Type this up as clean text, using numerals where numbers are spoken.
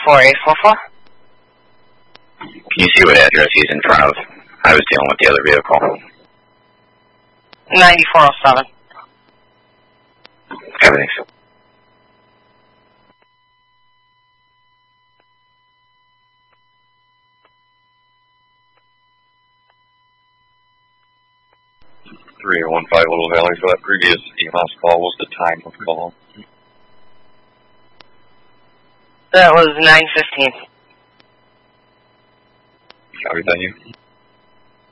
4844. Can you see what address he's in front of? I was dealing with the other vehicle. 9407. Everything's... Little Valley, for that previous EMS call, was the time of call? That was 9:15. Copy, thank you.